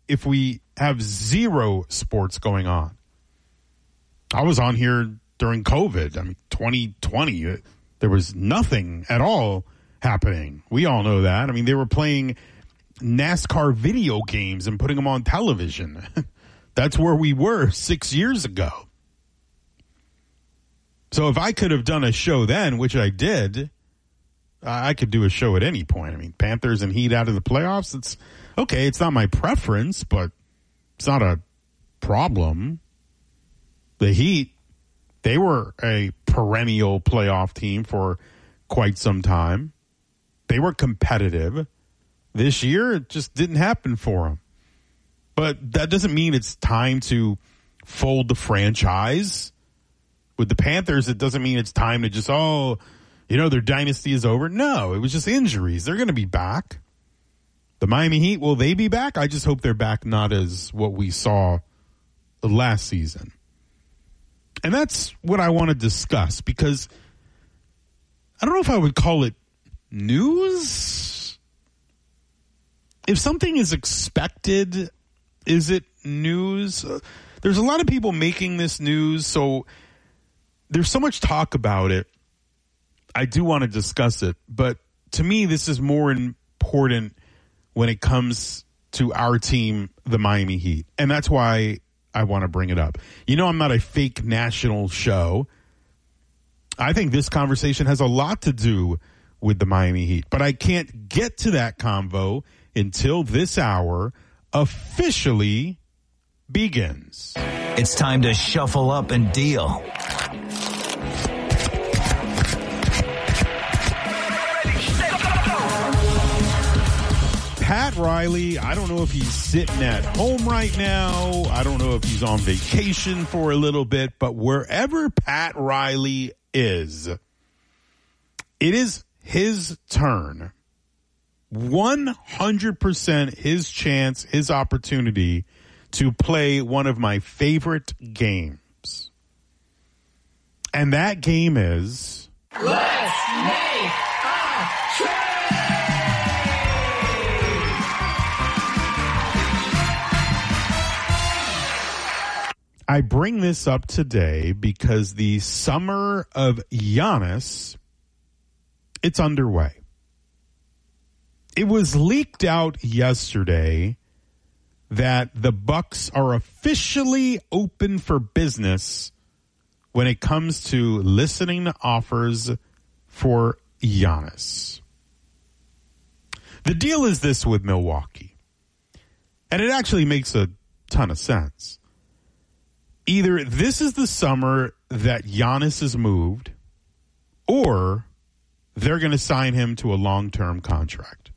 if we have zero sports going on? I was on here during COVID. I mean, 2020, there was nothing at all happening. We all know that. I mean, they were playing NASCAR video games and putting them on television. That's where we were 6 years ago. So if I could have done a show then, which I did, I could do a show at any point. I mean, Panthers and Heat out of the playoffs, it's okay. It's not my preference, but it's not a problem. The Heat, they were a perennial playoff team for quite some time. They were competitive. This year, it just didn't happen for them. But that doesn't mean it's time to fold the franchise. With the Panthers, it doesn't mean it's time to just, their dynasty is over. No, it was just injuries. They're going to be back. The Miami Heat, will they be back? I just hope they're back not as what we saw last season. And that's what I want to discuss because I don't know if I would call it news. If something is expected, is it news? There's a lot of people making this news, so there's so much talk about it. I do want to discuss it, but to me, this is more important when it comes to our team, the Miami Heat. And that's why I want to bring it up. I'm not a fake national show. I think this conversation has a lot to do with the Miami Heat, but I can't get to that convo until this hour officially begins. It's time to shuffle up and deal. Pat Riley, I don't know if he's sitting at home right now. I don't know if he's on vacation for a little bit, but wherever Pat Riley is, it is his turn. 100% his chance, his opportunity to play one of my favorite games. And that game is... Let's make a trade! I bring this up today because the summer of Giannis, it's underway. It was leaked out yesterday that the Bucks are officially open for business when it comes to listening to offers for Giannis. The deal is this with Milwaukee, and it actually makes a ton of sense. Either this is the summer that Giannis is moved, or they're going to sign him to a long-term contract.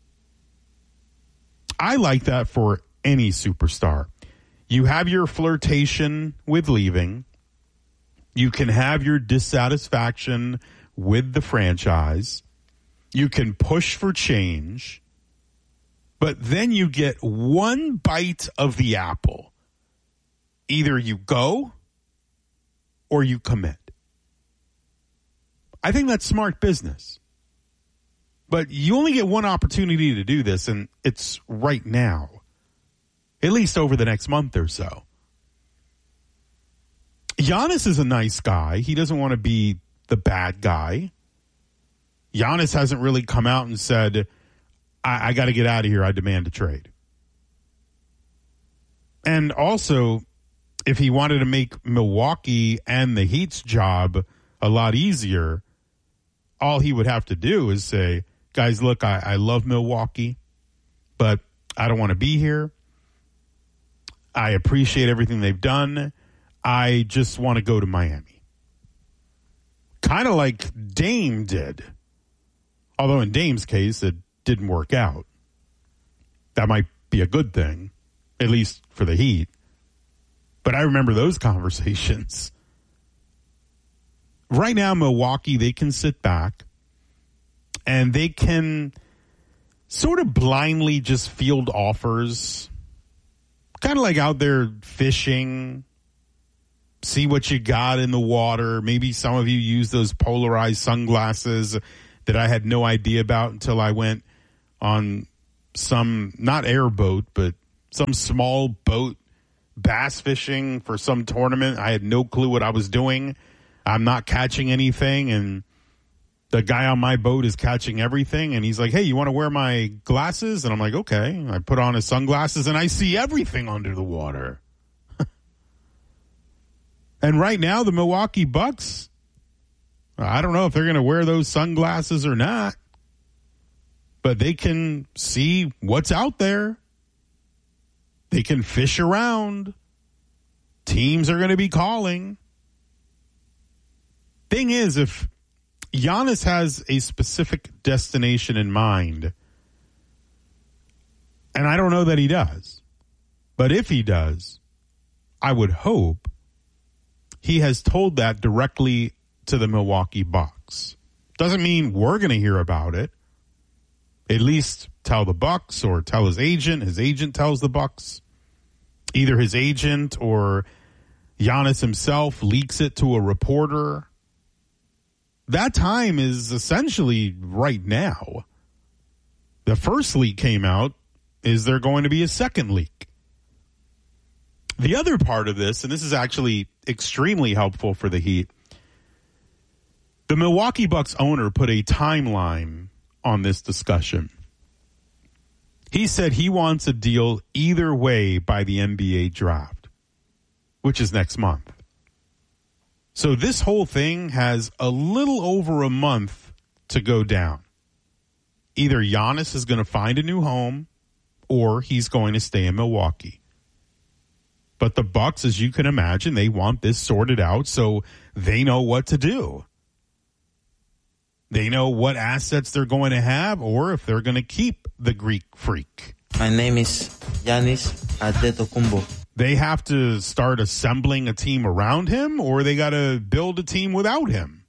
I like that for any superstar. You have your flirtation with leaving. You can have your dissatisfaction with the franchise. You can push for change. But then you get one bite of the apple. Either you go or you commit. I think that's smart business. But you only get one opportunity to do this, and it's right now. At least over the next month or so. Giannis is a nice guy. He doesn't want to be the bad guy. Giannis hasn't really come out and said, I got to get out of here. I demand a trade. And also, if he wanted to make Milwaukee and the Heat's job a lot easier, all he would have to do is say, guys, look, I love Milwaukee, but I don't want to be here. I appreciate everything they've done. I just want to go to Miami. Kind of like Dame did. Although in Dame's case, it didn't work out. That might be a good thing, at least for the Heat. But I remember those conversations. Right now, Milwaukee, they can sit back and they can sort of blindly just field offers. Kind of like out there fishing, see what you got in the water. Maybe some of you use those polarized sunglasses that I had no idea about until I went on some, not airboat, but some small boat bass fishing for some tournament. I had no clue what I was doing. I'm not catching anything, and the guy on my boat is catching everything, and he's like, hey, you want to wear my glasses? And I'm like, okay. I put on his sunglasses, and I see everything under the water. And right now, the Milwaukee Bucks, I don't know if they're going to wear those sunglasses or not, but they can see what's out there. They can fish around. Teams are going to be calling. Thing is, if Giannis has a specific destination in mind, and I don't know that he does, but if he does, I would hope he has told that directly to the Milwaukee Bucks. Doesn't mean we're going to hear about it. At least tell the Bucks or tell his agent. His agent tells the Bucks. Either his agent or Giannis himself leaks it to a reporter. That time is essentially right now. The first leak came out. Is there going to be a second leak? The other part of this, and this is actually extremely helpful for the Heat, the Milwaukee Bucks owner put a timeline on this discussion. He said he wants a deal either way by the NBA draft, which is next month. So this whole thing has a little over a month to go down. Either Giannis is going to find a new home or he's going to stay in Milwaukee. But the Bucks, as you can imagine, they want this sorted out so they know what to do. They know what assets they're going to have or if they're going to keep the Greek freak. My name is Giannis Antetokounmpo. They have to start assembling a team around him or they got to build a team without him.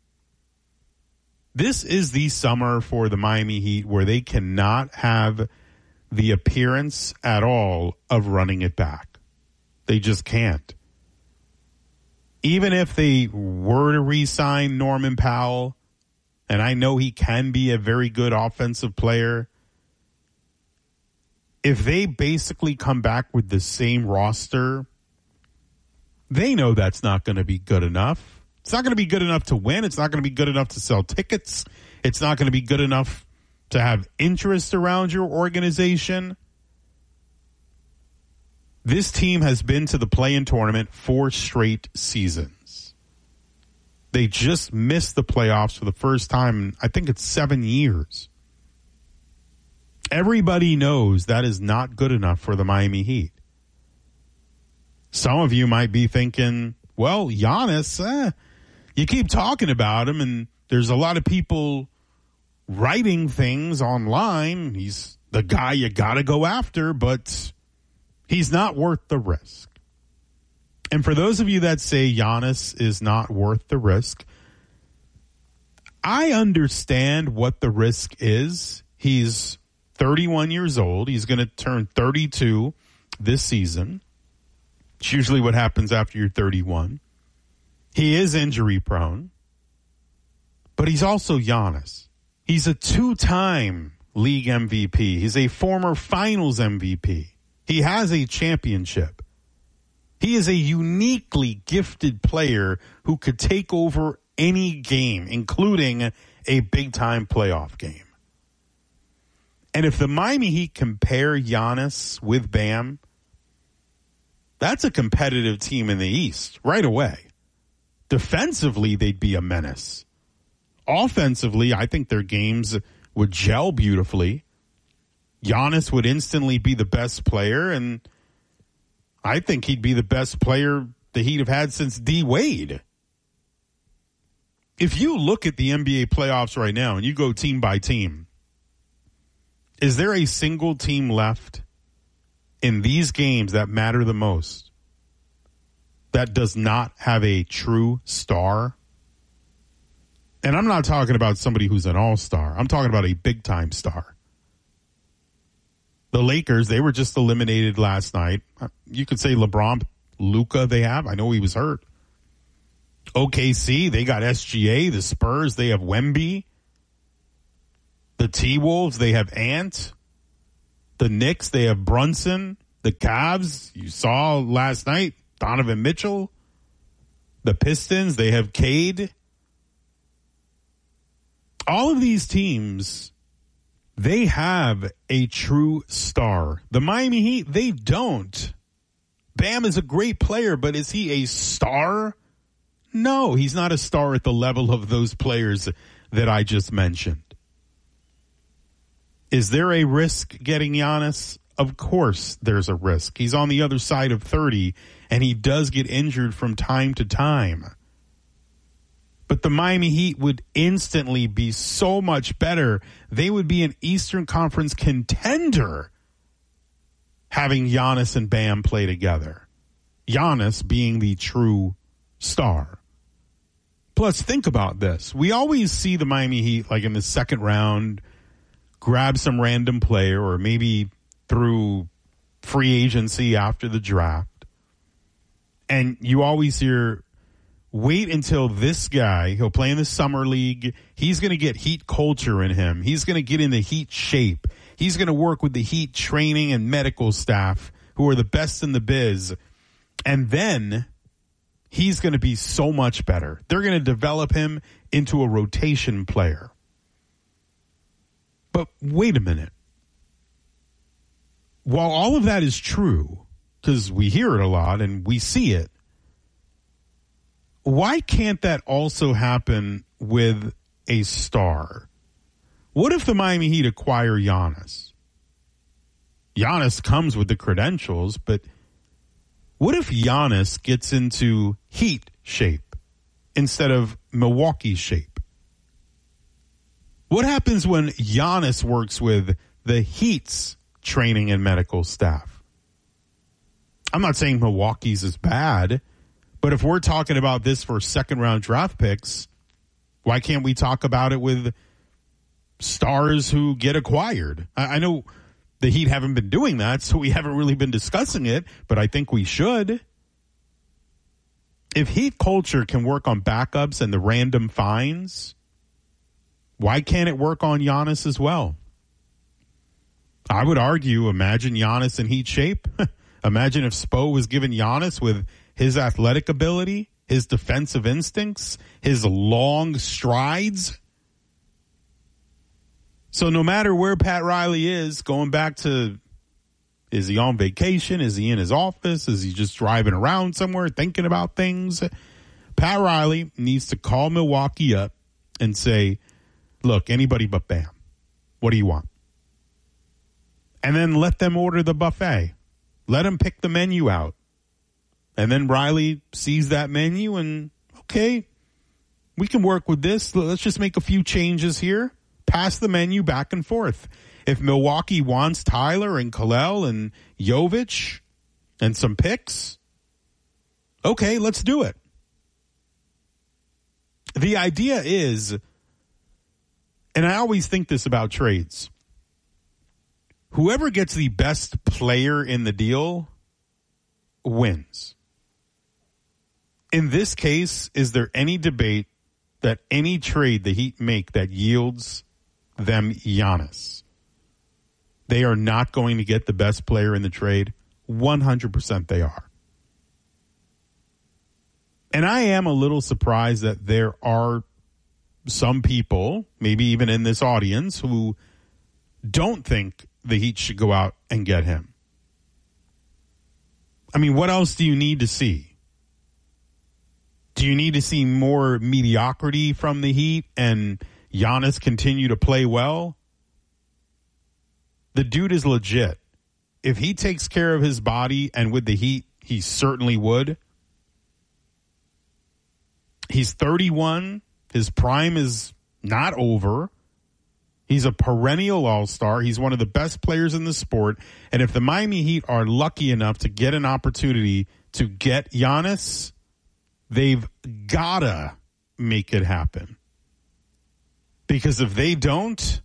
This is the summer for the Miami Heat where they cannot have the appearance at all of running it back. They just can't. Even if they were to re-sign Norman Powell, and I know he can be a very good offensive player, if they basically come back with the same roster, they know that's not going to be good enough. It's not going to be good enough to win. It's not going to be good enough to sell tickets. It's not going to be good enough to have interest around your organization. This team has been to the play-in tournament 4 straight seasons. They just missed the playoffs for the first time in, I think it's 7 years. Everybody knows that is not good enough for the Miami Heat. Some of you might be thinking, well, Giannis, you keep talking about him, and there's a lot of people writing things online. He's the guy you got to go after, but he's not worth the risk. And for those of you that say Giannis is not worth the risk, I understand what the risk is. He's 31 years old. He's going to turn 32 this season. It's usually what happens after you're 31. He is injury prone, but he's also Giannis. He's a 2-time league MVP. He's a former finals MVP. He has a championship. He is a uniquely gifted player who could take over any game, including a big-time playoff game. And if the Miami Heat compare Giannis with Bam, that's a competitive team in the East right away. Defensively, they'd be a menace. Offensively, I think their games would gel beautifully. Giannis would instantly be the best player, and I think he'd be the best player the Heat have had since D. Wade. If you look at the NBA playoffs right now and you go team by team, is there a single team left in these games that matter the most that does not have a true star? And I'm not talking about somebody who's an all-star. I'm talking about a big-time star. The Lakers, they were just eliminated last night. You could say LeBron, Luka they have. I know he was hurt. OKC, they got SGA. The Spurs, they have Wemby. The T-Wolves, they have Ant. The Knicks, they have Brunson. The Cavs, you saw last night, Donovan Mitchell. The Pistons, they have Cade. All of these teams, they have a true star. The Miami Heat, they don't. Bam is a great player, but is he a star? No, he's not a star at the level of those players that I just mentioned. Is there a risk getting Giannis? Of course there's a risk. He's on the other side of 30, and he does get injured from time to time. But the Miami Heat would instantly be so much better. They would be an Eastern Conference contender having Giannis and Bam play together. Giannis being the true star. Plus, think about this. We always see the Miami Heat, like in the second round, grab some random player or maybe through free agency after the draft. And you always hear, wait until this guy, he'll play in the summer league. He's going to get Heat culture in him. He's going to get in the Heat shape. He's going to work with the Heat training and medical staff who are the best in the biz. And then he's going to be so much better. They're going to develop him into a rotation player. But wait a minute. While all of that is true, because we hear it a lot and we see it, why can't that also happen with a star? What if the Miami Heat acquire Giannis? Giannis comes with the credentials, but what if Giannis gets into Heat shape instead of Milwaukee shape? What happens when Giannis works with the Heat's training and medical staff? I'm not saying Milwaukee's is bad, but if we're talking about this for second-round draft picks, why can't we talk about it with stars who get acquired? I know the Heat haven't been doing that, so we haven't really been discussing it, but I think we should. If Heat culture can work on backups and the random finds, why can't it work on Giannis as well? I would argue, imagine Giannis in Heat shape. Imagine if Spo was given Giannis with his athletic ability, his defensive instincts, his long strides. So no matter where Pat Riley is, going back to, is he on vacation? Is he in his office? Is he just driving around somewhere thinking about things? Pat Riley needs to call Milwaukee up and say, look, anybody but Bam. What do you want? And then let them order the buffet. Let them pick the menu out. And then Riley sees that menu and, okay, we can work with this. Let's just make a few changes here. Pass the menu back and forth. If Milwaukee wants Tyler and Kalel and Jovic and some picks, okay, let's do it. The idea is, and I always think this about trades, whoever gets the best player in the deal wins. In this case, is there any debate that any trade the Heat make that yields them Giannis? They are not going to get the best player in the trade. 100% they are. And I am a little surprised that there are some people, maybe even in this audience, who don't think the Heat should go out and get him. I mean, what else do you need to see? Do you need to see more mediocrity from the Heat and Giannis continue to play well? The dude is legit. If he takes care of his body, and with the Heat, he certainly would. He's 31. His prime is not over. He's a perennial all-star. He's one of the best players in the sport. And if the Miami Heat are lucky enough to get an opportunity to get Giannis, they've gotta make it happen. Because if they don't,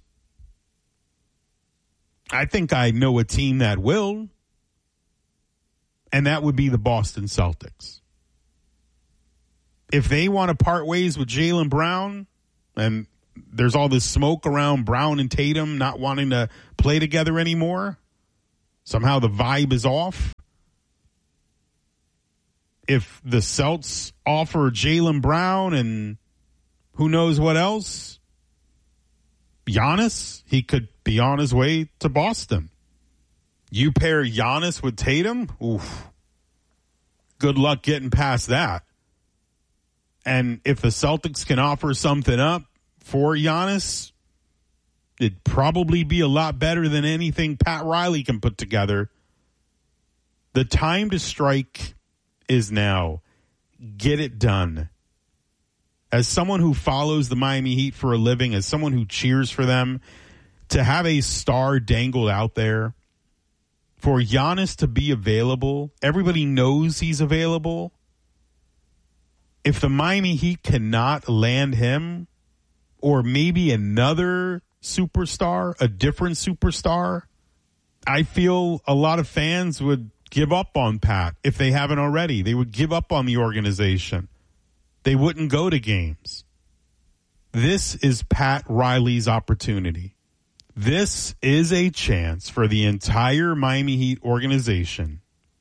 I think I know a team that will, and that would be the Boston Celtics. If they want to part ways with Jaylen Brown, and there's all this smoke around Brown and Tatum not wanting to play together anymore, Somehow the vibe is off. If the Celts offer Jaylen Brown and who knows what else, Giannis, he could be on his way to Boston. You pair Giannis with Tatum, oof. Good luck getting past that. And if the Celtics can offer something up for Giannis, it'd probably be a lot better than anything Pat Riley can put together. The time to strike is now. Get it done. As someone who follows the Miami Heat for a living, as someone who cheers for them, to have a star dangled out there, for Giannis to be available, everybody knows he's available. If the Miami Heat cannot land him, or maybe another superstar, a different superstar, I feel a lot of fans would give up on Pat if they haven't already. They would give up on the organization. They wouldn't go to games. This is Pat Riley's opportunity. This is a chance for the entire Miami Heat organization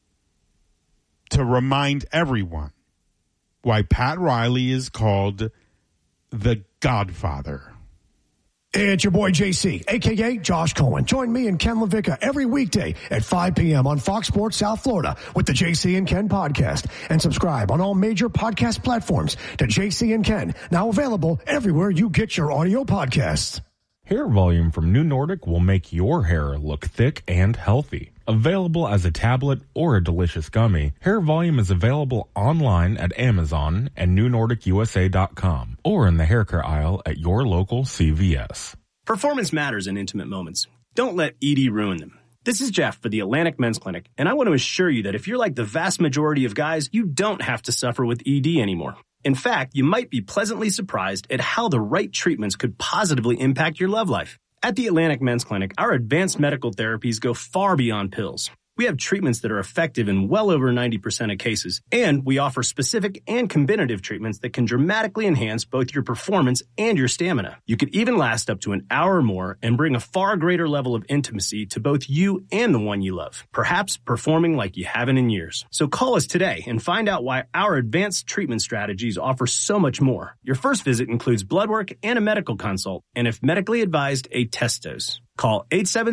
to remind everyone why Pat Riley is called the Godfather. It's your boy JC, a.k.a. Josh Cohen. Join me and Ken LaVicka every weekday at 5 p.m. on Fox Sports South Florida with the JC and Ken podcast. And subscribe on all major podcast platforms to JC and Ken, now available everywhere you get your audio podcasts. Hair Volume from New Nordic will make your hair look thick and healthy. Available as a tablet or a delicious gummy, Hair Volume is available online at Amazon and NewNordicUSA.com or in the hair care aisle at your local CVS. Performance matters in intimate moments. Don't let ED ruin them. This is Jeff for the Atlantic Men's Clinic, and I want to assure you that if you're like the vast majority of guys, you don't have to suffer with ED anymore. In fact, you might be pleasantly surprised at how the right treatments could positively impact your love life. At the Atlantic Men's Clinic, our advanced medical therapies go far beyond pills. We have treatments that are effective in well over 90% of cases, and we offer specific and combinative treatments that can dramatically enhance both your performance and your stamina. You could even last up to an hour or more and bring a far greater level of intimacy to both you and the one you love, perhaps performing like you haven't in years. So call us today and find out why our advanced treatment strategies offer so much more. Your first visit includes blood work and a medical consult, and if medically advised, a test dose. Call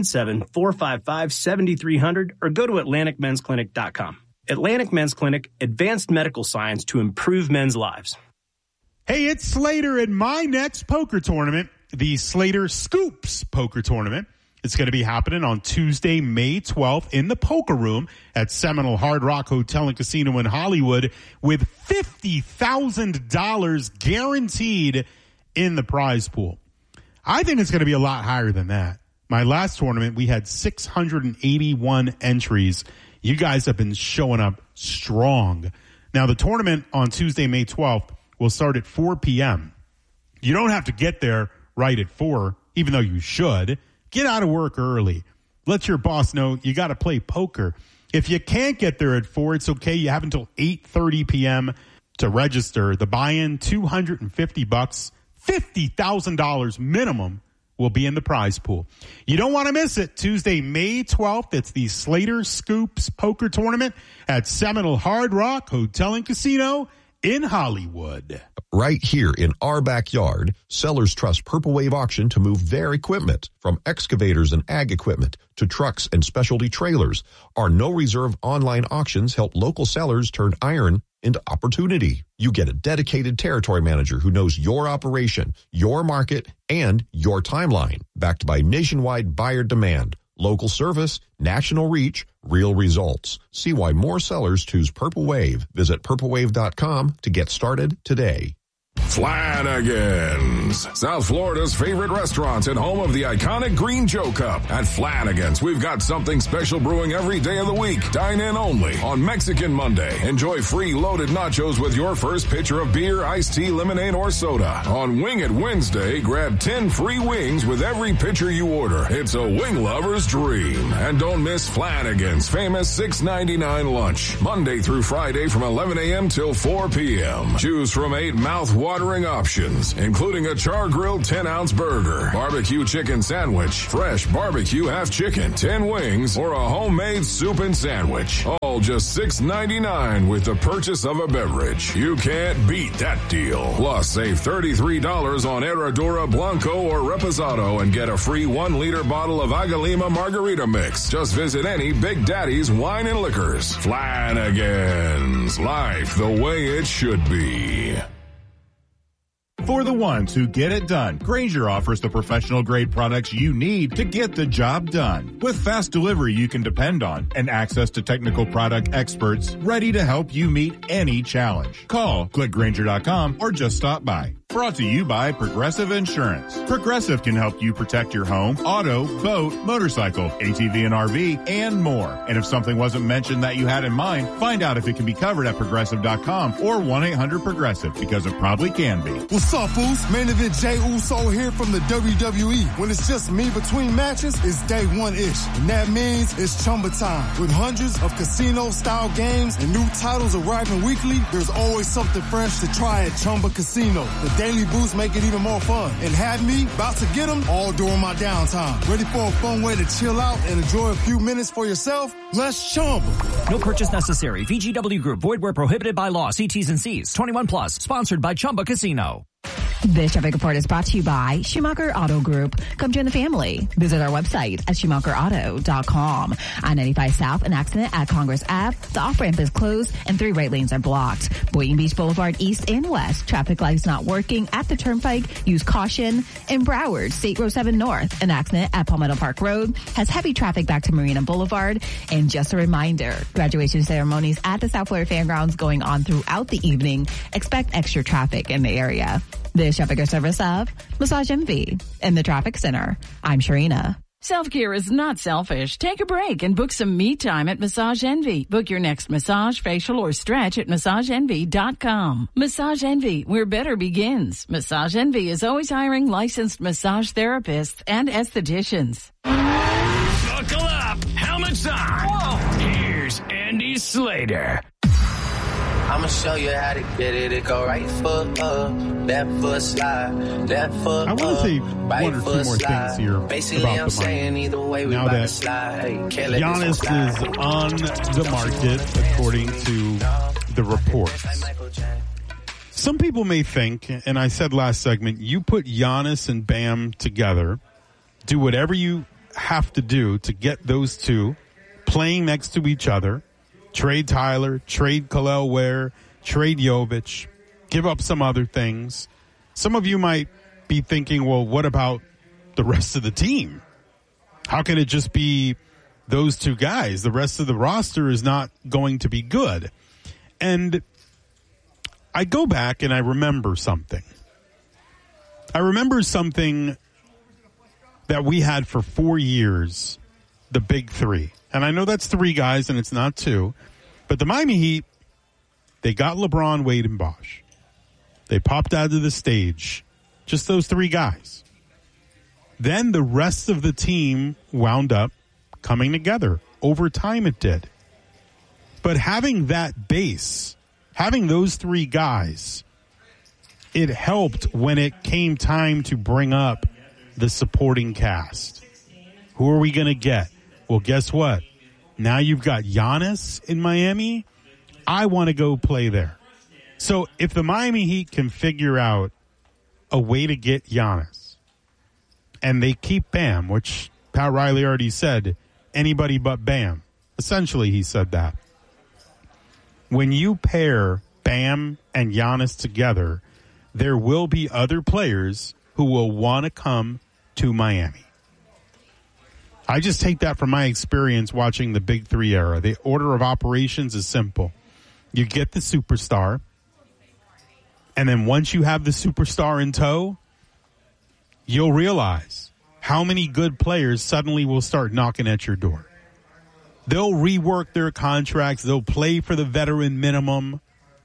877-455-7300 or go to AtlanticMen'sClinic.com. Atlantic Men's Clinic, advanced medical science to improve men's lives. Hey, it's Slater in my next poker tournament, the Slater Scoops Poker Tournament. It's going to be happening on Tuesday, May 12th in the Poker Room at Seminole Hard Rock Hotel and Casino in Hollywood with $50,000 guaranteed in the prize pool. I think it's going to be a lot higher than that. My last tournament, we had 681 entries. You guys have been showing up strong. Now, the tournament on Tuesday, May 12th, will start at 4 p.m. You don't have to get there right at 4, even though you should. Get out of work early. Let your boss know you got to play poker. If you can't get there at 4, it's okay. You have until 8:30 p.m. to register. The buy-in, $250, $50,000 minimum will be in the prize pool. You don't want to miss it. Tuesday, May 12th, it's the Slater Scoops Poker Tournament at Seminole Hard Rock Hotel and Casino in Hollywood. Right here in our backyard, sellers trust Purple Wave Auction to move their equipment. From excavators and ag equipment to trucks and specialty trailers, our no-reserve online auctions help local sellers turn iron into opportunity. You get a dedicated territory manager who knows your operation, your market, and your timeline, backed by nationwide buyer demand, local service, national reach, real results. See why more sellers choose Purple Wave. Visit purplewave.com to get started today. Flanagan's, South Florida's favorite restaurant and home of the iconic Green Joe Cup. At Flanagan's, we've got something special brewing every day of the week. Dine in only on Mexican Monday. Enjoy free loaded nachos with your first pitcher of beer, iced tea, lemonade, or soda. On Wing It Wednesday, grab 10 free wings with every pitcher you order. It's a wing lover's dream. And don't miss Flanagan's famous $6.99 lunch. Monday through Friday from 11 a.m. till 4 p.m. Choose from 8 mouth-watering mouth-watering options, including a char-grilled 10-ounce burger, barbecue chicken sandwich, fresh barbecue half chicken, 10 wings, or a homemade soup and sandwich. All just $6.99 with the purchase of a beverage. You can't beat that deal. Plus, save $33 on Herradura Blanco or Reposado and get a free 1-liter bottle of Agalima Margarita Mix. Just visit any Big Daddy's Wine and Liquors. Flanagan's. Life the way it should be. For the ones who get it done, Grainger offers the professional-grade products you need to get the job done. With fast delivery you can depend on and access to technical product experts ready to help you meet any challenge. Call, click Grainger.com, or just stop by. Brought to you by Progressive Insurance. Progressive can help you protect your home, auto, boat, motorcycle, ATV and RV, and more. And if something wasn't mentioned that you had in mind, find out if it can be covered at Progressive.com or 1-800-PROGRESSIVE, because it probably can be. What's up, fools? Main event Jey Uso here from the WWE. When it's just me between matches, it's day one-ish. And that means it's Chumba time. With hundreds of casino-style games and new titles arriving weekly, there's always something fresh to try at Chumba Casino. The daily boosts make it even more fun. And have me about to get them all during my downtime. Ready for a fun way to chill out and enjoy a few minutes for yourself? Let's Chumba. No purchase necessary. VGW Group. Void where prohibited by law. See T's and C's. 21 plus. Sponsored by Chumba Casino. This traffic report is brought to you by Schumacher Auto Group. Come join the family. Visit our website at SchumacherAuto.com. I-95 South, an accident at Congress Ave. The off-ramp is closed and 3 right lanes are blocked. Boynton Beach Boulevard East and West. Traffic lights not working at the Turnpike. Use caution. In Broward, State Road 7 North, an accident at Palmetto Park Road has heavy traffic back to Marina Boulevard. And just a reminder, graduation ceremonies at the South Florida Fairgrounds going on throughout the evening. Expect extra traffic in the area. The traffic service of Massage Envy in the Traffic Center. I'm Sharina. Self-care is not selfish. Take a break and book some me time at Massage Envy. Book your next massage, facial, or stretch at MassageEnvy.com. Massage Envy, where better begins. Massage Envy is always hiring licensed massage therapists and estheticians. Buckle up. Helmets on. Whoa. Here's Andy Slater. I'ma show you how to get it. It go right foot up, left foot slide, left foot I want to say one or two more things here Basically, about I'm the saying money. either way we Now about that to slide. Hey, Giannis is on the market, according to the reports. Some people may think, and I said last segment, you put Giannis and Bam together, do whatever you have to do to get those two playing next to each other. Trade Tyler, trade Khalil Ware, trade Jovic, give up some other things. Some of you might be thinking, well, what about the rest of the team? How can it just be those two guys? The rest of the roster is not going to be good. And I go back and I remember something. I remember something that we had for 4 years, the big three. And I know that's 3 guys and it's not 2. But the Miami Heat, they got LeBron, Wade, and Bosh. They popped out of the stage. Just those 3 guys. Then the rest of the team wound up coming together. Over time it did. But having that base, having those 3 guys, it helped when it came time to bring up the supporting cast. Who are we going to get? Well, guess what? Now you've got Giannis in Miami. I want to go play there. So if the Miami Heat can figure out a way to get Giannis, and they keep Bam, which Pat Riley already said, anybody but Bam. Essentially, he said that. When you pair Bam and Giannis together, there will be other players who will want to come to Miami. I just take that from my experience watching the Big Three era. The order of operations is simple. You get the superstar, and then once you have the superstar in tow, you'll realize how many good players suddenly will start knocking at your door. They'll rework their contracts. They'll play for the veteran minimum.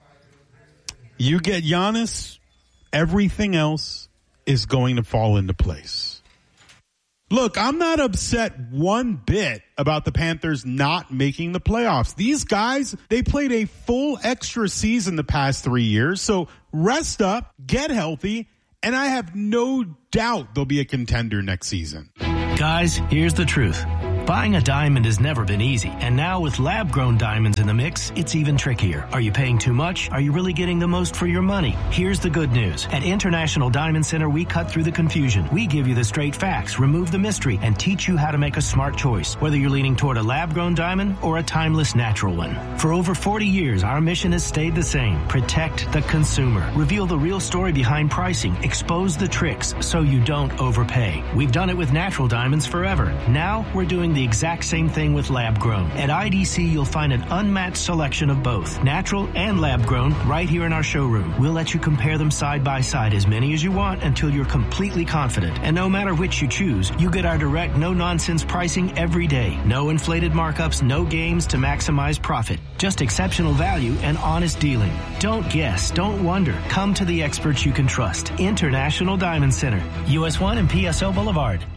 You get Giannis, everything else is going to fall into place. Look, I'm not upset one bit about the Panthers not making the playoffs. These guys, they played a full extra season the past 3 years. So rest up, get healthy, and I have no doubt they'll be a contender next season. Guys, here's the truth. Buying a diamond has never been easy, and now with lab-grown diamonds in the mix, it's even trickier. Are you paying too much? Are you really getting the most for your money? Here's the good news. At International Diamond Center, we cut through the confusion. We give you the straight facts, remove the mystery, and teach you how to make a smart choice, whether you're leaning toward a lab-grown diamond or a timeless natural one. For over 40 years, our mission has stayed the same. Protect the consumer. Reveal the real story behind pricing. Expose the tricks so you don't overpay. We've done it with natural diamonds forever. Now, we're doing the exact same thing with lab-grown. At IDC, you'll find an unmatched selection of both, natural and lab-grown, right here in our showroom. We'll let you compare them side by side, as many as you want, until you're completely confident. And no matter which you choose, you get our direct, no-nonsense pricing every day. No inflated markups, no games to maximize profit. Just exceptional value and honest dealing. Don't guess, don't wonder. Come to the experts you can trust. International Diamond Center, US 1 and PSO Boulevard.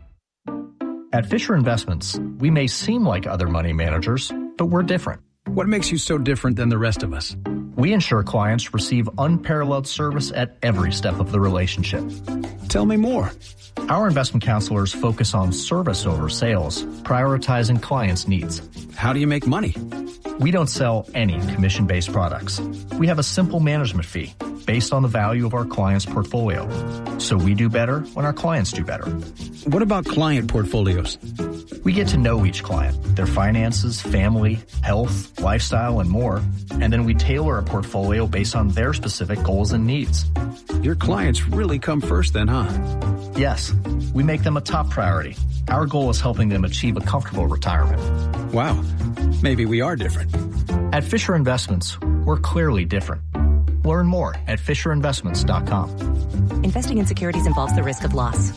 At Fisher Investments, we may seem like other money managers, but we're different. What makes you so different than the rest of us? We ensure clients receive unparalleled service at every step of the relationship. Tell me more. Our investment counselors focus on service over sales, prioritizing clients' needs. How do you make money? We don't sell any commission-based products. We have a simple management fee based on the value of our client's portfolio. So we do better when our clients do better. What about client portfolios? We get to know each client, their finances, family, health, lifestyle, and more, and then we tailor a portfolio based on their specific goals and needs. Your clients really come first then, huh? Yes, we make them a top priority. Our goal is helping them achieve a comfortable retirement. Wow, maybe we are different. At Fisher Investments, we're clearly different. Learn more at FisherInvestments.com. Investing in securities involves the risk of loss.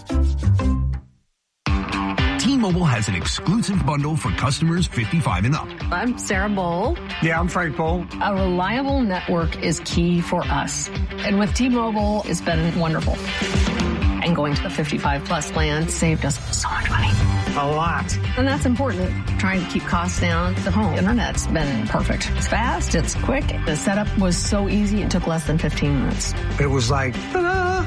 T-Mobile has an exclusive bundle for customers 55 and up. I'm Sarah Bowl. Yeah, I'm Frank Bowl. A reliable network is key for us. And with T-Mobile, it's been wonderful. And going to the 55 plus plan saved us so much money. A lot. And that's important. Trying to keep costs down. The home internet's been perfect. It's fast. It's quick. The setup was so easy. It took less than 15 minutes. It was like, ta-da!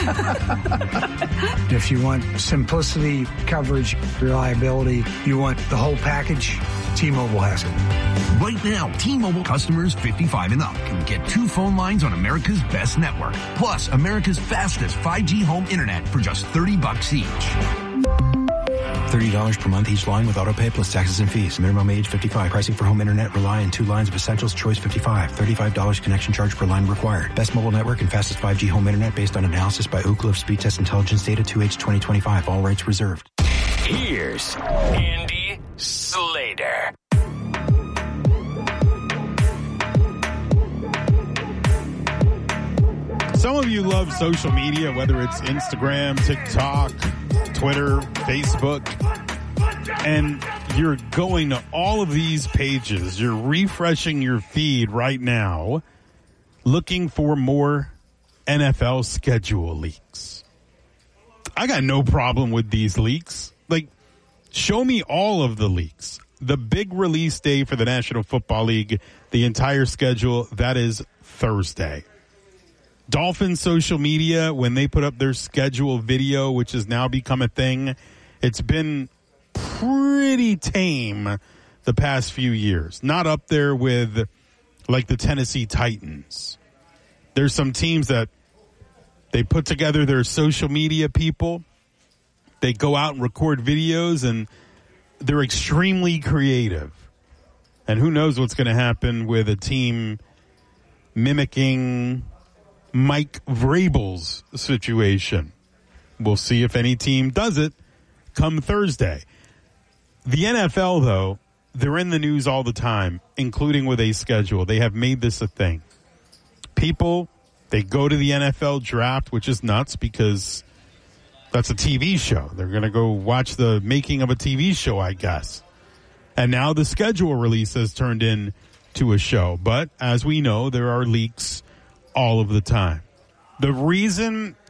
If you want simplicity, coverage, reliability, you want the whole package, T-Mobile has it. Right now, T-Mobile customers 55 and up can get 2 phone lines on America's best network, plus America's fastest 5G home internet for just $30 each. $30 per month each line with autopay plus taxes and fees. Minimum age 55. Pricing for home internet rely on 2 lines of essentials. Choice 55. $35 connection charge per line required. Best mobile network and fastest 5G home internet based on analysis by Ookla of Speed Test Intelligence data 2H 2025. All rights reserved. Here's Andy Slater. Some of you love social media, whether it's Instagram, TikTok, Twitter, Facebook, and you're going to all of these pages. You're refreshing your feed right now, looking for more NFL schedule leaks. I got no problem with these leaks. Like, show me all of the leaks. The big release day for the National Football League, the entire schedule, that is Thursday. Dolphins social media, when they put up their schedule video, which has now become a thing, it's been pretty tame the past few years. Not up there with, like, the Tennessee Titans. There's some teams that they put together their social media people. They go out and record videos, and they're extremely creative. And who knows what's going to happen with a team mimicking Mike Vrabel's situation. We'll see if any team does it come Thursday. The NFL, though, they're in the news all the time, including with a schedule. They have made this a thing. People, they go to the NFL draft, which is nuts because that's a TV show. They're going to go watch the making of a TV show, I guess. And now the schedule release has turned into a show. But as we know, there are leaks all of the time. The reason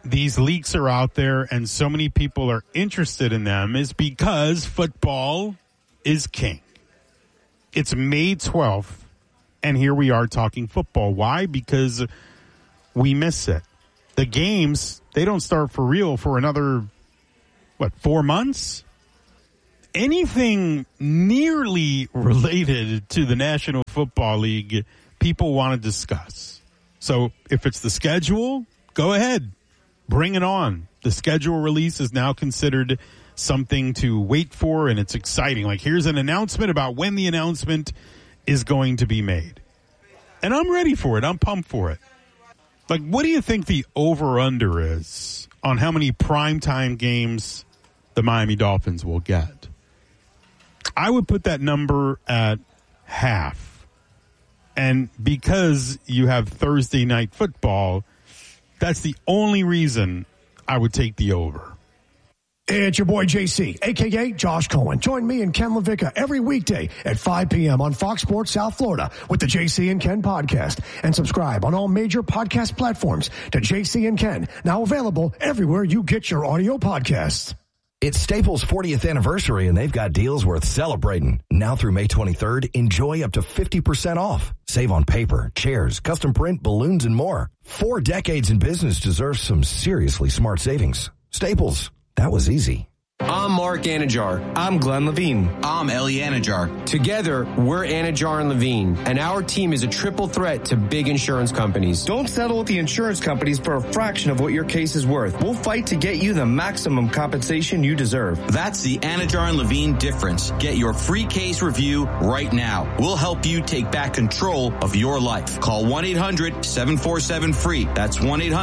these leaks are out there and so many people are interested in them is because football is king. It's May 12th, and here we are talking football. Why? Because we miss it. The games, they don't start for real for another, 4 months? Anything nearly related to the National Football League, people want to discuss. So if it's the schedule, go ahead. Bring it on. The schedule release is now considered something to wait for, and it's exciting. Like, here's an announcement about when the announcement is going to be made. And I'm ready for it. I'm pumped for it. Like, what do you think the over-under is on how many primetime games the Miami Dolphins will get? I would put that number at half. And because you have Thursday night football, that's the only reason I would take the over. It's your boy JC, a.k.a. Josh Cohen. Join me and Ken LaVicka every weekday at 5 p.m. on Fox Sports South Florida with the JC and Ken podcast. And subscribe on all major podcast platforms to JC and Ken, now available everywhere you get your audio podcasts. It's Staples' 40th anniversary, and they've got deals worth celebrating. Now through May 23rd, enjoy up to 50% off. Save on paper, chairs, custom print, balloons, and more. 4 decades in business deserves some seriously smart savings. Staples. That was easy. I'm Mark Anajar. I'm Glenn Levine. I'm Ellie Anajar. Together, we're Anajar and Levine, and our team is a triple threat to big insurance companies. Don't settle with the insurance companies for a fraction of what your case is worth. We'll fight to get you the maximum compensation you deserve. That's the Anajar and Levine difference. Get your free case review right now. We'll help you take back control of your life. Call 1-800-747-FREE. That's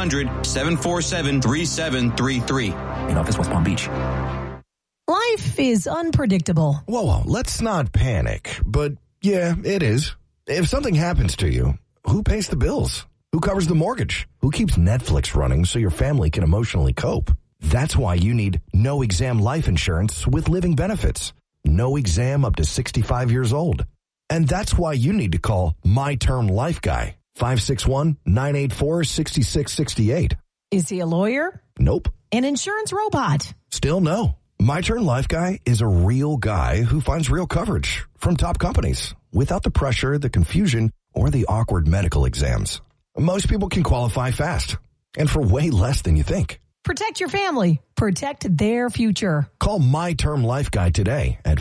1-800-747-3733. In office, West Palm Beach. Life is unpredictable. Whoa, let's not panic. But yeah, it is. If something happens to you, who pays the bills? Who covers the mortgage? Who keeps Netflix running so your family can emotionally cope? That's why you need no exam life insurance with living benefits. No exam up to 65 years old. And that's why you need to call My Term Life Guy, 561-984-6668. Is he a lawyer? Nope. An insurance robot? Still no. My Turn Life Guy is a real guy who finds real coverage from top companies without the pressure, the confusion, or the awkward medical exams. Most people can qualify fast and for way less than you think. Protect your family. Protect their future. Call My Term Life Guy today at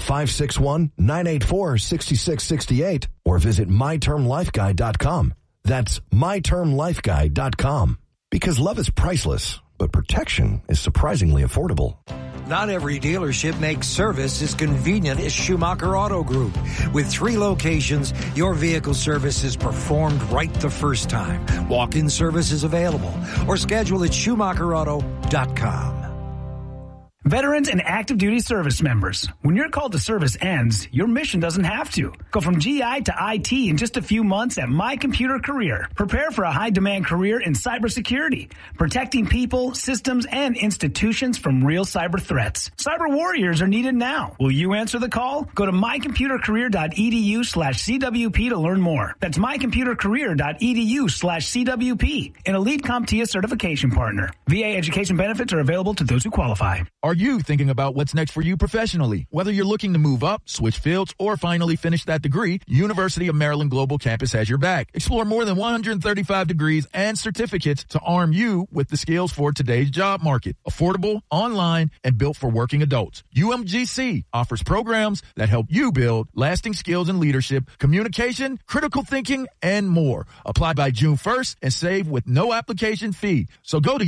561-984-6668 or visit mytermlifeguy.com. That's mytermlifeguy.com. Because love is priceless, but protection is surprisingly affordable. Not every dealership makes service as convenient as Schumacher Auto Group. With 3 locations, your vehicle service is performed right the first time. Walk-in service is available or schedule at SchumacherAuto.com. Veterans and active duty service members, when your call to service ends, your mission doesn't have to. Go from GI to IT in just a few months at My Computer Career. Prepare for a high-demand career in cybersecurity, protecting people, systems, and institutions from real cyber threats. Cyber warriors are needed now. Will you answer the call? Go to mycomputercareer.edu/CWP to learn more. That's mycomputercareer.edu/CWP, an elite CompTIA certification partner. VA education benefits are available to those who qualify. Are you thinking about what's next for you professionally? Whether you're looking to move up, switch fields, or finally finish that degree, University of Maryland Global Campus has your back. Explore more than 135 degrees and certificates to arm you with the skills for today's job market. Affordable, online, and built for working adults. UMGC offers programs that help you build lasting skills in leadership, communication, critical thinking, and more. Apply by June 1st and save with no application fee. So go to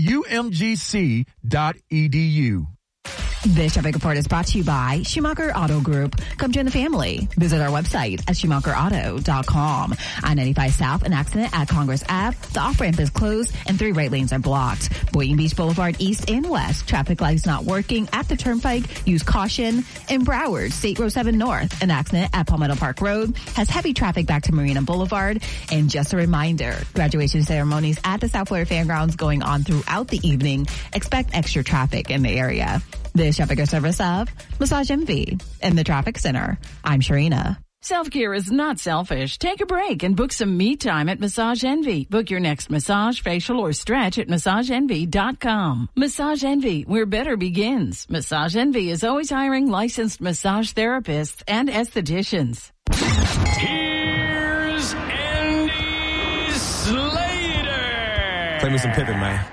umgc.edu. This traffic report is brought to you by Schumacher Auto Group. Come join the family. Visit our website at SchumacherAuto.com. I-95 South, an accident at Congress Ave. The off-ramp is closed and 3 right lanes are blocked. Boynton Beach Boulevard East and West. Traffic lights not working at the Turnpike. Use caution. In Broward, State Road 7 North, an accident at Palmetto Park Road has heavy traffic back to Marina Boulevard. And just a reminder, graduation ceremonies at the South Florida Fairgrounds going on throughout the evening. Expect extra traffic in the area. This traffic is service of Massage Envy in the Traffic Center. I'm Sharina. Self-care is not selfish. Take a break and book some me time at Massage Envy. Book your next massage, facial, or stretch at MassageEnvy.com. Massage Envy, where better begins. Massage Envy is always hiring licensed massage therapists and estheticians. Here's Andy Slater. Play me some Pippin, man.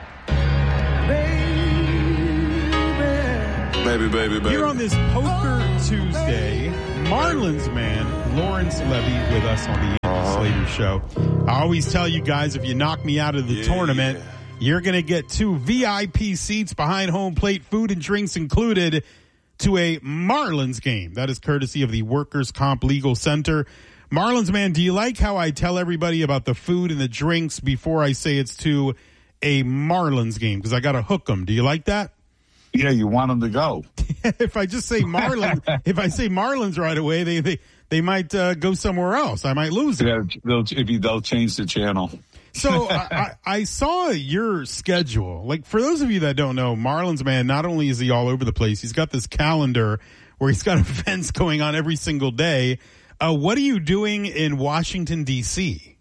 Baby. Here on this Poker Tuesday, Marlins man Lawrence Levy with us on the Andy Slater Show. I always tell you guys, if you knock me out of the tournament, you're going to get 2 VIP seats behind home plate, food and drinks included, to a Marlins game. That is courtesy of the Workers' Comp Legal Center. Marlins man, do you like how I tell everybody about the food and the drinks before I say it's to a Marlins game? Because I got to hook them. Do you like that? Yeah, you want them to go. If I just say Marlins, if I say Marlins right away, they might go somewhere else. I might lose them. They'll change the channel. So I saw your schedule. Like, for those of you that don't know, Marlins man, not only is he all over the place, he's got this calendar where he's got events going on every single day. What are you doing in Washington, D.C.?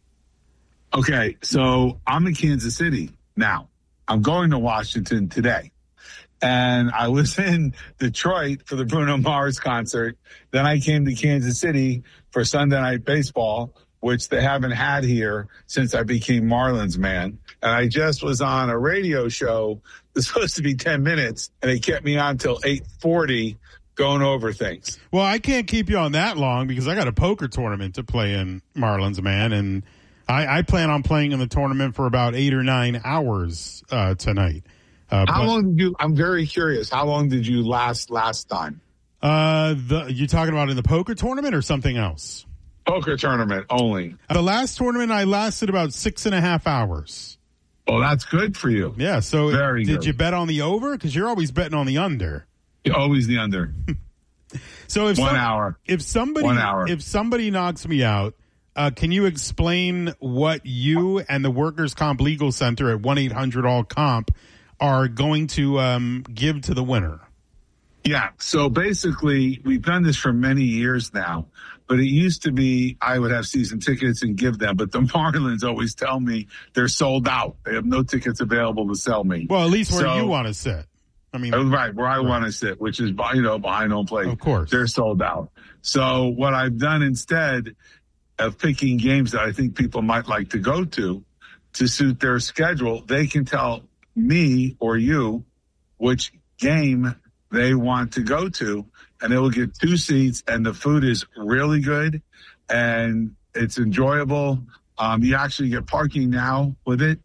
Okay, so I'm in Kansas City now. I'm going to Washington today. And I was in Detroit for the Bruno Mars concert. Then I came to Kansas City for Sunday Night Baseball, which they haven't had here since I became Marlins man. And I just was on a radio show. It was supposed to be 10 minutes, and they kept me on till 8:40 going over things. Well, I can't keep you on that long because I got a poker tournament to play in, Marlins man, and I plan on playing in the tournament for about 8 or 9 hours tonight. How long did you? I'm very curious. How long did you last time? You talking about in the poker tournament or something else? Poker tournament only. The last tournament I lasted about 6.5 hours. Oh, that's good for you. Yeah. So very did good. You bet on the over? Because you're always betting on the under. Always the under. So if 1 hour. If somebody knocks me out, can you explain what you and the Workers' Comp Legal Center at 1-800-ALL-COMP are going to give to the winner? Yeah. So basically, we've done this for many years now, but it used to be I would have season tickets and give them, but the Marlins always tell me they're sold out. They have no tickets available to sell me. Well, at least where you want to sit. I mean, right, where I want to sit, which is, behind home plate. Of course. They're sold out. So what I've done instead of picking games that I think people might like to go to suit their schedule, they can tell me or you which game they want to go to, and they will get 2 seats, and the food is really good and it's enjoyable. You actually get parking now with it,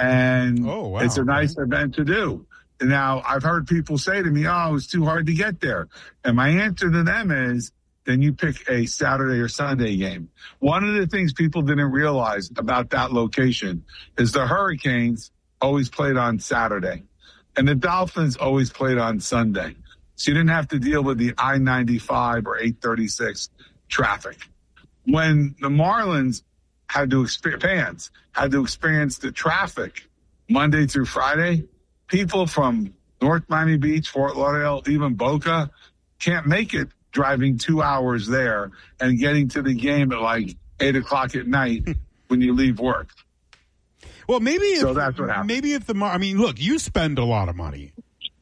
and it's a nice event to do. Now, I've heard people say to me, it's too hard to get there. And my answer to them is, then you pick a Saturday or Sunday game. One of the things people didn't realize about that location is the Hurricanes always played on Saturday, and the Dolphins always played on Sunday. So you didn't have to deal with the I-95 or 836 traffic. When the Marlins had to experience the traffic Monday through Friday, people from North Miami Beach, Fort Lauderdale, even Boca can't make it driving 2 hours there and getting to the game at like 8 o'clock at night when you leave work. Well, so that's what happened. Maybe if look, you spend a lot of money.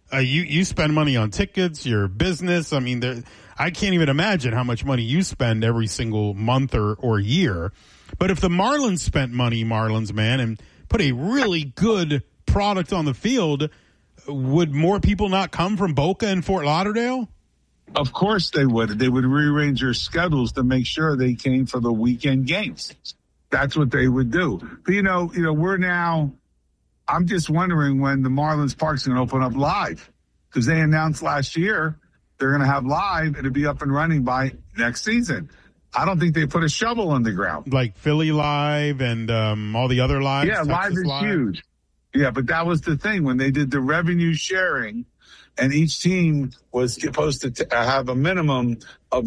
You spend money on tickets, your business. I mean, I can't even imagine how much money you spend every single month or year. But if the Marlins spent money, Marlins man, and put a really good product on the field, would more people not come from Boca and Fort Lauderdale? Of course they would. They would rearrange their schedules to make sure they came for the weekend games. That's what they would do. But, we're now, I'm just wondering when the Marlins Park's going to open up live, because they announced last year they're going to have live and it'll be up and running by next season. I don't think they put a shovel in the ground. Like Philly Live and all the the lives. Yeah, Texas Live is huge. Yeah, but that was the thing when they did the revenue sharing, and each team was supposed to have a minimum of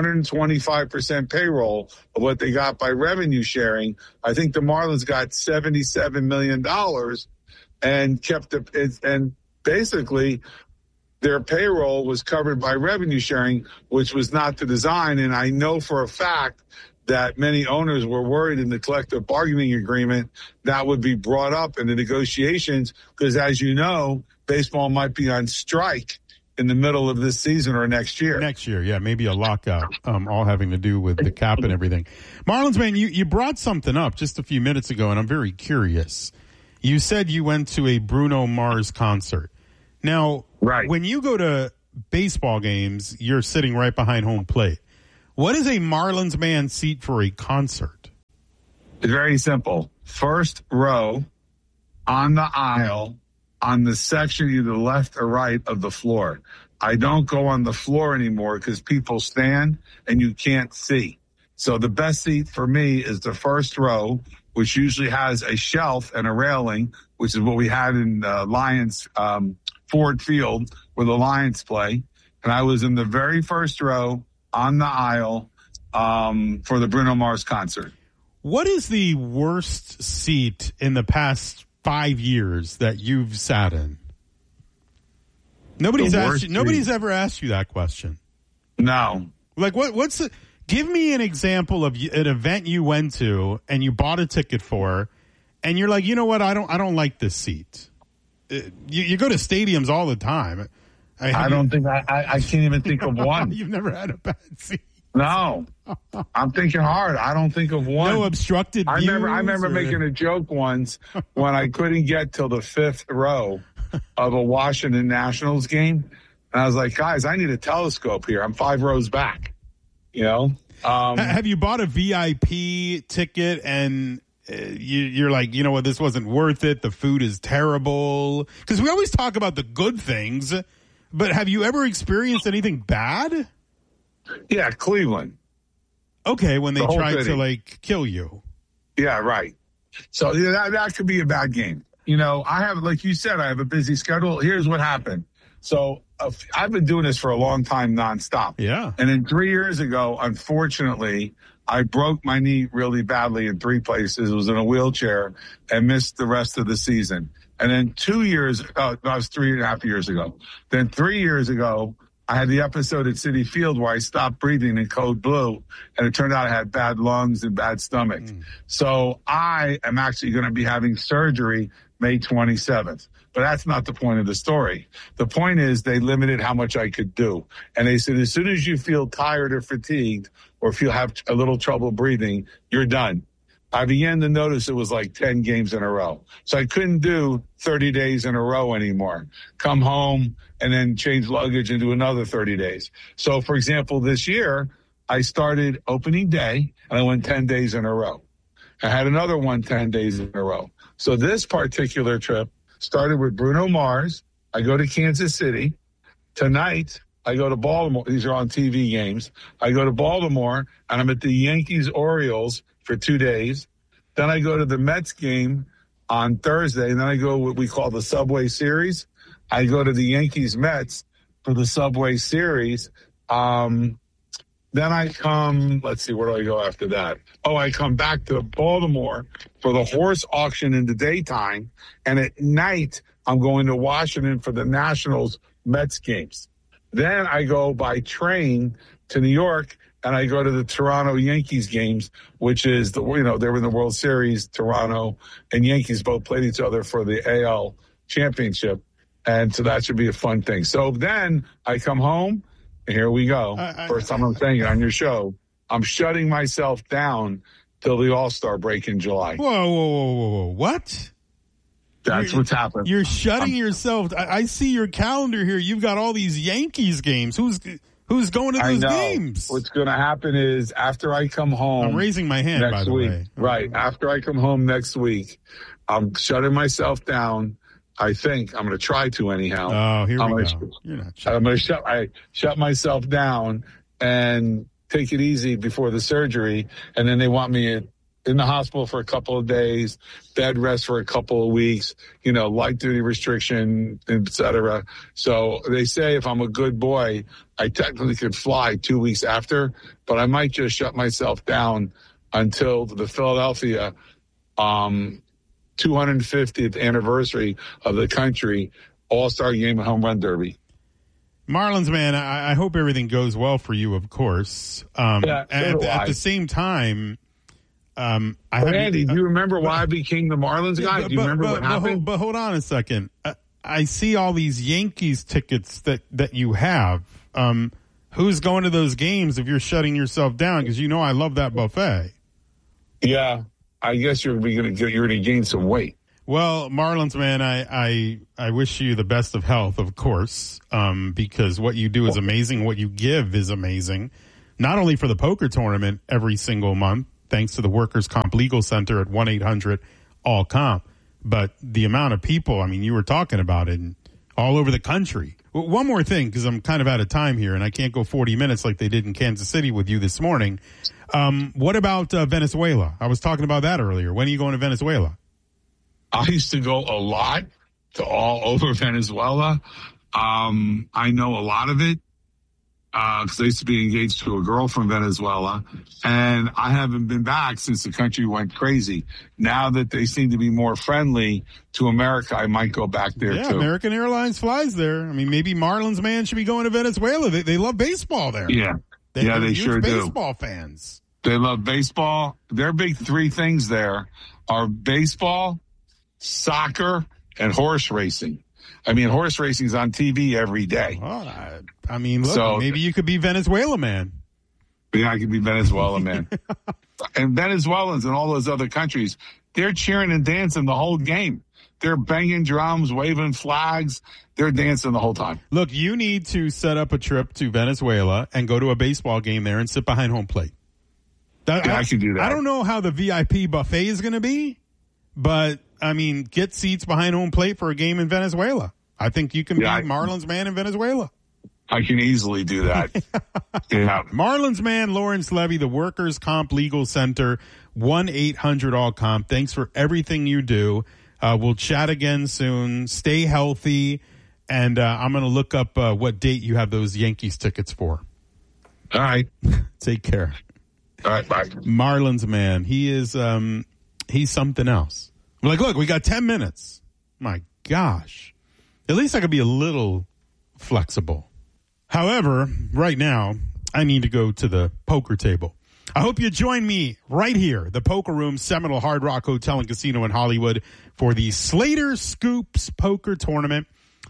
125% payroll of what they got by revenue sharing. I think the Marlins got $77 million and kept it. And basically, their payroll was covered by revenue sharing, which was not the design. And I know for a fact that many owners were worried in the collective bargaining agreement that would be brought up in the negotiations because, as you know, baseball might be on strike in the middle of this season or next year. Next year, yeah, maybe a lockout, all having to do with the cap and everything. Marlins, man, you brought something up just a few minutes ago, and I'm very curious. You said you went to a Bruno Mars concert. Now, when you go to baseball games, you're sitting right behind home plate. What is a Marlins man seat for a concert? It's very simple. First row on the aisle on the section either left or right of the floor. I don't go on the floor anymore because people stand and you can't see. So the best seat for me is the first row, which usually has a shelf and a railing, which is what we had in Lions Ford Field where the Lions play. And I was in the very first row on the aisle for the Bruno Mars concert. What is the worst seat in the past 5 years that you've sat in? Nobody's ever asked you that question. No. Like give me an example of an event you went to and you bought a ticket for and you're like, you know what? I don't like this seat. You go to stadiums all the time. I can't even think of one. You've never had a bad seat. No. I'm thinking hard. I don't think of one. No obstructed views? I remember making a joke once when I couldn't get till the fifth row of a Washington Nationals game. And I was like, guys, I need a telescope here. I'm 5 rows back. You know? Have you bought a VIP ticket and you're like, you know what, this wasn't worth it. The food is terrible. Because we always talk about the good things, but have you ever experienced anything bad? Yeah, Cleveland. Okay, when they tried to kill you. Yeah, right. So that could be a bad game. You know, I have, like you said, I have a busy schedule. Here's what happened. So I've been doing this for a long time nonstop. Yeah. And then 3 years ago, unfortunately, I broke my knee really badly in 3 places. I was in a wheelchair and missed the rest of the season. And then 2 years, that was 3.5 years ago. Then 3 years ago, I had the episode at Citi Field where I stopped breathing in code blue, and it turned out I had bad lungs and bad stomach. So I am actually going to be having surgery May 27th. But that's not the point of the story. The point is they limited how much I could do. And they said, as soon as you feel tired or fatigued or if you have a little trouble breathing, you're done. I began to notice it was like 10 games in a row. So I couldn't do 30 days in a row anymore. Come home and then change luggage and do another 30 days. So, for example, this year, I started opening day and I went 10 days in a row. I had another one 10 days in a row. So this particular trip started with Bruno Mars. I go to Kansas City. Tonight, I go to Baltimore. These are on TV games. I go to Baltimore, and I'm at the Yankees-Orioles for 2 days. Then I go to the Mets game on Thursday, and then I go what we call the Subway Series. I go to the Yankees-Mets for the Subway Series. Then I come, let's see, where do I go after that? Oh, I come back to Baltimore for the horse auction in the daytime. And at night, I'm going to Washington for the Nationals Mets games. Then I go by train to New York and I go to the Toronto Yankees games, which is they were in the World Series. Toronto and Yankees both played each other for the AL championship. And so that should be a fun thing. So then I come home. Here we go. First time I'm saying it on your show. I'm shutting myself down till the All-Star break in July. Whoa. What? That's what's happening. You're shutting yourself. I see your calendar here. You've got all these Yankees games. Who's going to those games? What's going to happen is after I come home. I'm raising my hand, by the way. Right. After I come home next week, I'm shutting myself down. I think I'm going to try to anyhow. Oh, here we go. You're not sure. I'm going to shut myself down and take it easy before the surgery. And then they want me in the hospital for a couple of days, bed rest for a couple of weeks, light duty restriction, et cetera. So they say if I'm a good boy, I technically could fly 2 weeks after, but I might just shut myself down until the Philadelphia, 250th anniversary of the country All-Star Game and Home Run Derby. Marlins, man, I hope everything goes well for you, of course. At the same time, Andy, do you remember why I became the Marlins guy? Do you remember what happened? But hold on a second. I see all these Yankees tickets that you have. Who's going to those games if you're shutting yourself down? Because you know I love that buffet. Yeah, I guess you're going to gain some weight. Well, Marlins, man, I wish you the best of health, of course, because what you do is amazing. What you give is amazing, not only for the poker tournament every single month, thanks to the Workers' Comp Legal Center at 1-800-ALL-COMP, but the amount of people, I mean, you were talking about it all over the country. Well, one more thing, because I'm kind of out of time here, and I can't go 40 minutes like they did in Kansas City with you this morning. What about Venezuela? I was talking about that earlier. When are you going to Venezuela? I used to go a lot to all over Venezuela. I know a lot of it because I used to be engaged to a girl from Venezuela, and I haven't been back since the country went crazy. Now that they seem to be more friendly to America, I might go back there too. American Airlines flies there. I mean, maybe Marlins, man, should be going to Venezuela. They love baseball there. Yeah, they sure do. Baseball fans. They love baseball. Their big three things there are baseball, soccer, and horse racing. I mean, horse racing is on TV every day. Well, I mean, look, maybe you could be Venezuela, man. Yeah, I could be Venezuela, man. And Venezuelans and all those other countries, they're cheering and dancing the whole game. They're banging drums, waving flags. They're dancing the whole time. Look, you need to set up a trip to Venezuela and go to a baseball game there and sit behind home plate. I can do that. I don't know how the VIP buffet is going to be, but I mean, get seats behind home plate for a game in Venezuela. I think you can be Marlins man in Venezuela. I can easily do that. Yeah. Marlins man, Lawrence Levy, the Workers' Comp Legal Center, 1-800-ALL-COMP. Thanks for everything you do. We'll chat again soon. Stay healthy. And I'm going to look up what date you have those Yankees tickets for. All right. Take care. All right, bye. Marlins man, he is he's something else. I'm like, look, we got 10 minutes. My gosh. At least I could be a little flexible. However, right now, I need to go to the poker table. I hope you join me right here, the Poker Room, Seminole Hard Rock Hotel and Casino in Hollywood, for the Slater Scoops Poker Tournament.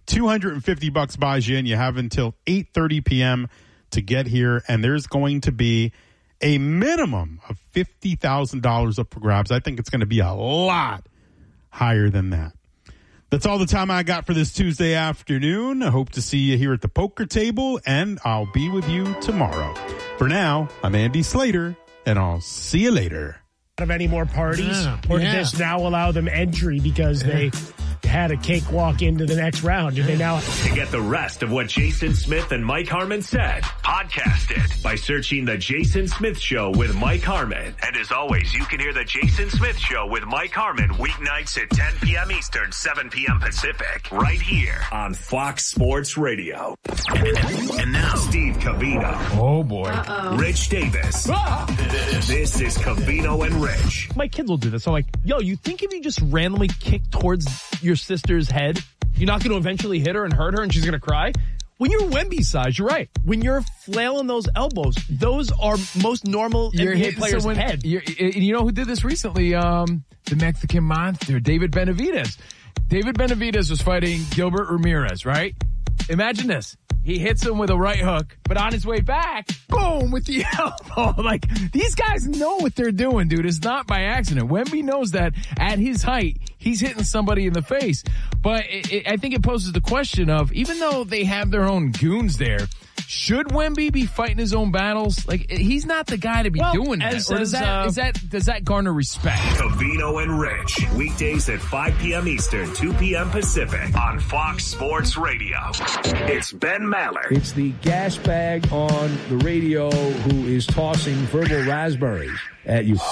$250 buys you in. You have until 8:30 p.m. to get here, and there's going to be a minimum of $50,000 up for grabs. I think it's going to be a lot higher than that. That's all the time I got for this Tuesday afternoon. I hope to see you here at the poker table, and I'll be with you tomorrow. For now, I'm Andy Slater, and I'll see you later. Of any more parties, or did this now allow them entry because they had a cakewalk into the next round? Do they now? To get the rest of what Jason Smith and Mike Harmon said, podcast it by searching The Jason Smith Show with Mike Harmon. And as always, you can hear The Jason Smith Show with Mike Harmon weeknights at 10 p.m. Eastern, 7 p.m. Pacific, right here on Fox Sports Radio. And now, Steve Covino. Oh, boy. Rich Davis. This is Covino and Rich. My kids will do this. I'm like, yo, you think if you just randomly kick towards your sister's head, you're not going to eventually hit her and hurt her and she's going to cry? When you're Wemby size, you're right. When you're flailing those elbows, those are most normal NBA players' head. You know who did this recently? The Mexican monster, David Benavidez. David Benavidez was fighting Gilbert Ramirez, right? Imagine this. He hits him with a right hook, but on his way back, boom, with the elbow. Like, these guys know what they're doing, dude. It's not by accident. Wemby knows that at his height, he's hitting somebody in the face. But I think it poses the question of, even though they have their own goons there, should Wemby be fighting his own battles? Like, he's not the guy to be doing that. Or does that garner respect? Covino and Rich, weekdays at 5 p.m. Eastern, 2 p.m. Pacific on Fox Sports Radio. It's Ben Maller. It's the gas bag on the radio who is tossing verbal raspberries at you.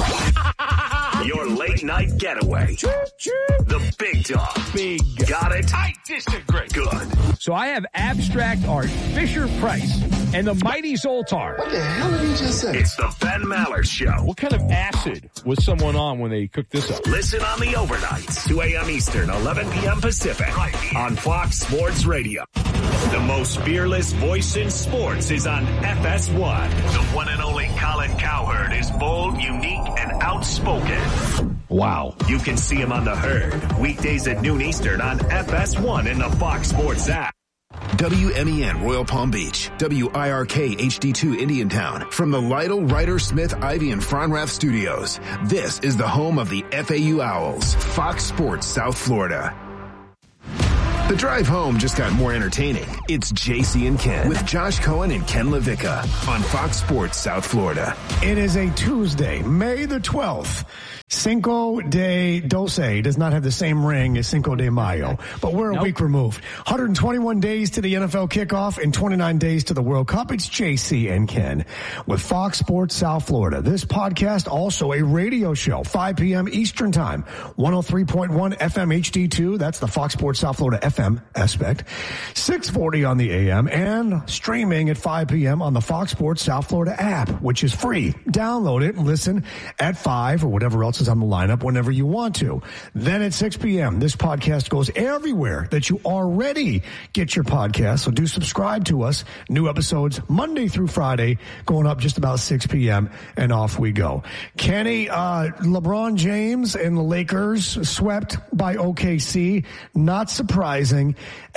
Your late night getaway. The big dog. Big. Got it? I disagree. Good. So I have abstract art, Fisher Price, and the mighty Zoltar. What the hell did he just say? It's the Ben Maller Show. What kind of acid was someone on when they cooked this up? Listen on the overnights, 2 a.m. Eastern, 11 p.m. Pacific, right here on Fox Sports Radio. The most fearless voice in sports is on FS1. The one and only Colin Cowherd is bold, unique, and outspoken. Wow. You can see him on The Herd, weekdays at noon Eastern on FS1 in the Fox Sports app. WMEN Royal Palm Beach, WIRK HD2 Indiantown. From the Lytle, Ryder, Smith, Ivy, and Fronrath studios, this is the home of the FAU Owls, Fox Sports South Florida. The drive home just got more entertaining. It's JC and Ken with Josh Cohen and Ken LaVicka on Fox Sports South Florida. It is a Tuesday, May the 12th. Cinco de Doce does not have the same ring as Cinco de Mayo, but we're a week removed. 121 days to the NFL kickoff and 29 days to the World Cup. It's JC and Ken with Fox Sports South Florida. This podcast, also a radio show, 5 p.m. Eastern Time, 103.1 FM HD2. That's the Fox Sports South Florida FM aspect. 640 on the AM and streaming at 5 p.m. on the Fox Sports South Florida app, which is free. Download it and listen at 5 or whatever else is on the lineup whenever you want to. Then at 6 p.m., this podcast goes everywhere that you already get your podcast. So do subscribe to us. New episodes Monday through Friday going up just about 6 p.m. and off we go. Kenny, LeBron James and the Lakers swept by OKC. Not surprising.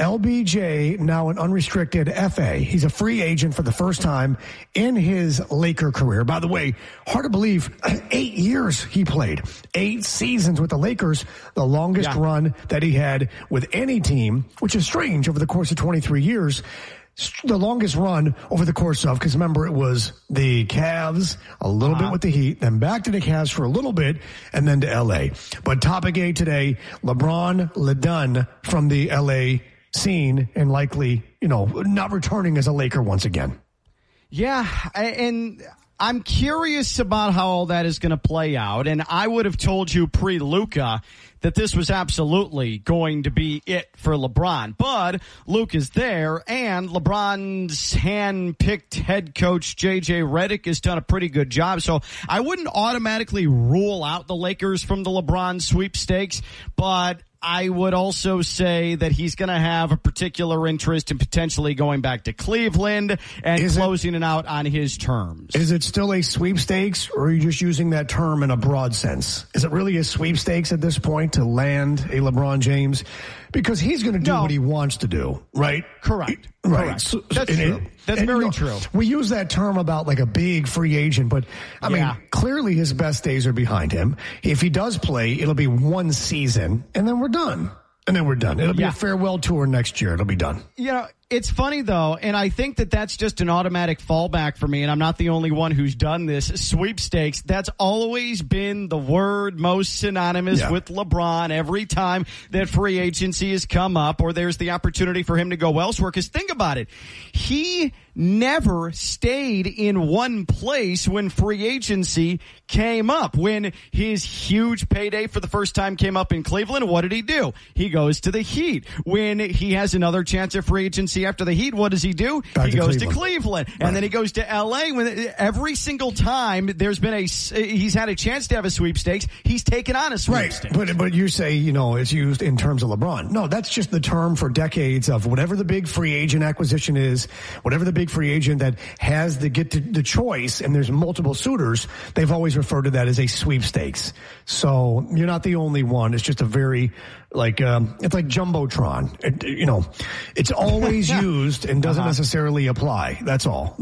LBJ, now an unrestricted FA. He's a free agent for the first time in his Laker career. By the way, hard to believe, 8 years he played. 8 seasons with the Lakers, the longest run that he had with any team, which is strange over the course of 23 years. The longest run over the course of, because remember, it was the Cavs, a little bit with the Heat, then back to the Cavs for a little bit, and then to L.A. But topic A today, LeBron Ledun from the L.A. scene and likely, not returning as a Laker once again. Yeah, and I'm curious about how all that is going to play out, and I would have told you pre-Luka that this was absolutely going to be it for LeBron. But Luke is there, and LeBron's hand-picked head coach J.J. Redick has done a pretty good job. So I wouldn't automatically rule out the Lakers from the LeBron sweepstakes, but I would also say that he's going to have a particular interest in potentially going back to Cleveland and closing it out on his terms. Is it still a sweepstakes, or are you just using that term in a broad sense? Is it really a sweepstakes at this point to land a LeBron James? Because he's going to do what he wants to do, right? Correct. Right. Correct. That's true. That's very true. We use that term about like a big free agent, but I mean, clearly his best days are behind him. If he does play, it'll be one season, and then we're done. It'll be a farewell tour next year. It'll be done. It's funny, though, and I think that that's just an automatic fallback for me, and I'm not the only one who's done this. Sweepstakes, that's always been the word most synonymous with LeBron every time that free agency has come up or there's the opportunity for him to go elsewhere. Because think about it. He never stayed in one place when free agency came up. When his huge payday for the first time came up in Cleveland, what did he do? He goes to the Heat. When he has another chance at free agency after the Heat, what does he do? He goes to Cleveland. And then he goes to L.A. When every single time there's been he's had a chance to have a sweepstakes, he's taken on a sweepstakes. Right. But you say, it's used in terms of LeBron. No, that's just the term for decades of whatever the big free agent acquisition is, whatever the big free agent that has the choice, and there's multiple suitors, they've always referred to that as a sweepstakes. So you're not the only one. It's just a very it's like Jumbotron. It's always used and doesn't necessarily apply. That's all.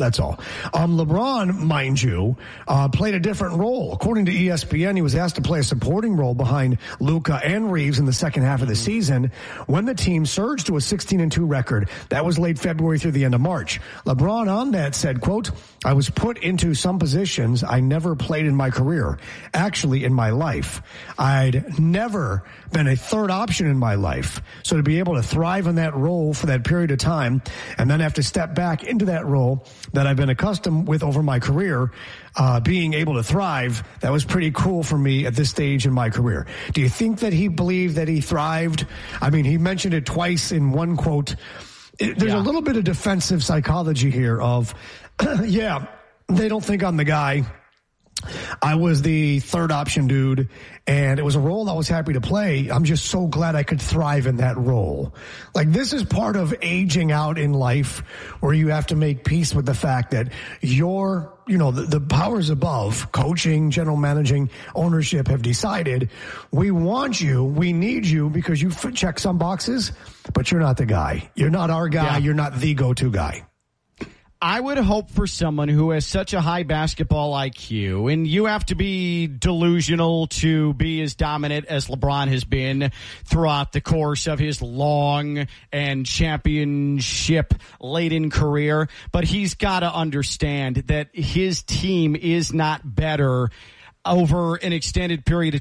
LeBron, mind you, played a different role. According to ESPN, he was asked to play a supporting role behind Luka and Reeves in the second half of the season when the team surged to a 16-2 record. That was late February through the end of March. LeBron on that said, quote, "I was put into some positions I never played in my career. Actually, in my life. I'd never been a third option in my life. So to be able to thrive in that role for that period of time and then have to step back into that role that I've been accustomed with over my career, being able to thrive, that was pretty cool for me at this stage in my career." Do you think that he believed that he thrived? I mean, he mentioned it twice in one quote. There's a little bit of defensive psychology here of, they don't think I'm the guy. I was the third option dude, and it was a role I was happy to play. I'm just so glad I could thrive in that role. Like, this is part of aging out in life, where you have to make peace with the fact that the powers above, coaching, general managing, ownership, have decided we want you, we need you because you check some boxes, but you're not the guy. You're not our guy. Yeah. You're not the go-to guy. I would hope for someone who has such a high basketball IQ, and you have to be delusional to be as dominant as LeBron has been throughout the course of his long and championship-laden career. But he's got to understand that his team is not better over an extended period of